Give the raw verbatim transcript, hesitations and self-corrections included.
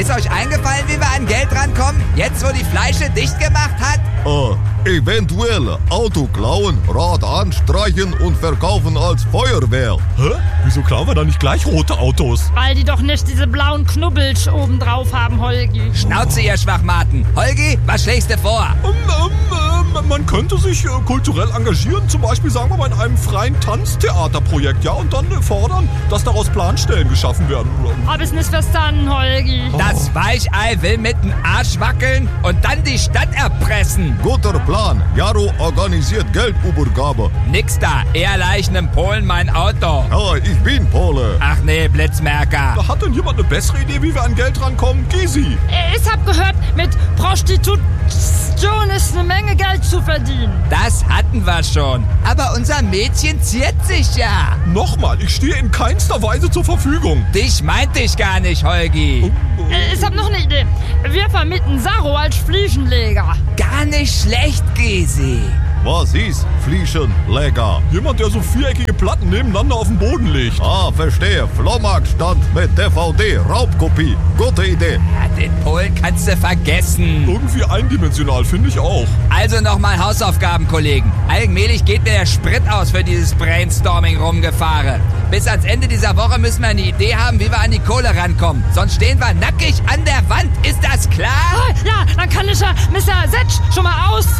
Ist euch eingefallen, wie wir an Geld rankommen? Jetzt, wo die Fleische dicht gemacht hat? Äh, eventuell Auto klauen, Rad anstreichen und verkaufen als Feuerwehr. Hä? Wieso klauen wir da nicht gleich rote Autos? Weil die doch nicht diese blauen Knubbelsch oben drauf haben, Holgi. Schnauze, ihr Schwachmaten. Holgi, was schlägst du vor? Ähm, ähm, ähm, man könnte sich äh, kulturell engagieren, zum Beispiel, sagen wir mal, in einem freien Tanztheaterprojekt, ja, und dann äh, fordern, dass daraus Planstellen geschaffen werden. Hab ich's nicht verstanden, Holgi. Das Weichei will mit dem Arsch wackeln und dann die Stadt erpressen. Guter Plan. Jaro organisiert Geldübergabe. Nix da, eher Leichen im Polen mein Auto. Ja, ich bin Pole. Ach nee, Blitzmerker. Da hat denn jemand eine bessere Idee, wie wir an Geld rankommen? Gysi. Ich hab gehört, mit Prostitution ist eine Menge Geld zu verdienen. Das hatten wir schon. Aber unser Mädchen ziert sich ja. Nochmal, ich stehe in keinster Weise zur Verfügung. Dich meinte ich gar nicht, Holgi. Ich hab noch eine Idee. Wir vermieten Saro als Fliesenleger. Gar nicht schlecht, Gysi. Was ist Fliesenleger? Jemand, der so viereckige Platten nebeneinander auf den Boden legt. Ah, verstehe. Flohmarktstand mit D V D, Raubkopie. Gute Idee. Ja, den Polen kannst du vergessen. Irgendwie eindimensional, finde ich auch. Also nochmal Hausaufgaben, Kollegen. Allmählich geht mir der Sprit aus für dieses Brainstorming rumgefahren. Bis ans Ende dieser Woche müssen wir eine Idee haben, wie wir an die Kohle rankommen. Sonst stehen wir nackig an der Wand. Ist das klar? Ja, dann kann ich ja Mister Setsch schon mal aus